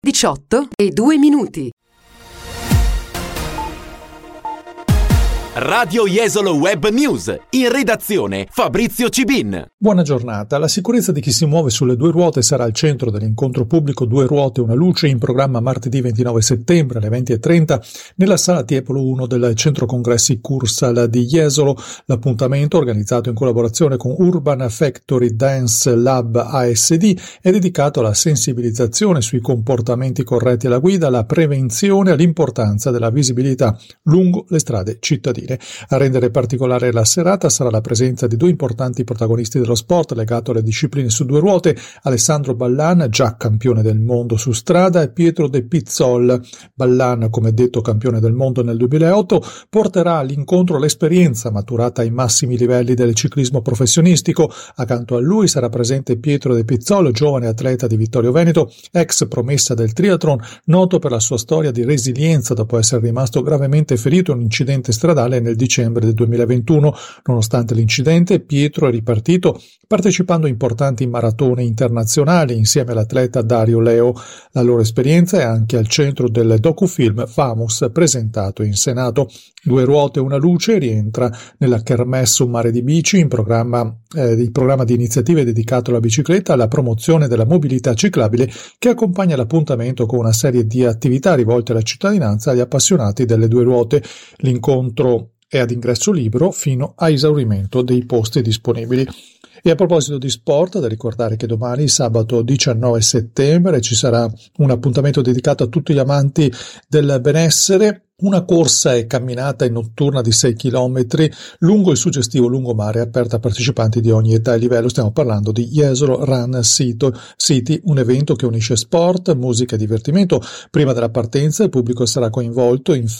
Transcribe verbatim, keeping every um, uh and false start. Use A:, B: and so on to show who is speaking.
A: diciotto e due minuti.
B: Radio Jesolo Web News, in redazione Fabrizio Cibin.
C: Buona giornata. La sicurezza di chi si muove sulle due ruote sarà al centro dell'incontro pubblico Due Ruote Una Luce, in programma martedì ventinove settembre alle venti e trenta nella sala Tiepolo uno del centro congressi Cursal di Jesolo. L'appuntamento, organizzato in collaborazione con Urban Factory Dance Lab A S D, è dedicato alla sensibilizzazione sui comportamenti corretti alla guida, alla prevenzione e all'importanza della visibilità lungo le strade cittadine. A rendere particolare la serata sarà la presenza di due importanti protagonisti dello sport legato alle discipline su due ruote: Alessandro Ballan, già campione del mondo su strada, e Pietro De Pizzol. Ballan, come detto campione del mondo nel duemilaotto, porterà all'incontro l'esperienza maturata ai massimi livelli del ciclismo professionistico. Accanto a lui sarà presente Pietro De Pizzol, giovane atleta di Vittorio Veneto, ex promessa del triathlon, noto per la sua storia di resilienza dopo essere rimasto gravemente ferito in un incidente stradale nel dicembre del duemilaventuno. Nonostante l'incidente, Pietro è ripartito partecipando a importanti maratone internazionali insieme all'atleta Dario Leo. La loro esperienza è anche al centro del docufilm Famous presentato in Senato. Due Ruote Una Luce rientra nella Kermesse Un Mare di Bici, in programma, eh, il programma di iniziative dedicato alla bicicletta e alla promozione della mobilità ciclabile, che accompagna l'appuntamento con una serie di attività rivolte alla cittadinanza e agli appassionati delle due ruote. L'incontro è ad ingresso libero fino a esaurimento dei posti disponibili. E a proposito di sport, da ricordare che domani, sabato diciannove settembre, ci sarà un appuntamento dedicato a tutti gli amanti del benessere, una corsa e camminata in notturna di sei chilometri lungo il suggestivo lungomare, aperta a partecipanti di ogni età e livello. Stiamo parlando di Jesolo Run City, un evento che unisce sport, musica e divertimento. Prima della partenza il pubblico sarà coinvolto in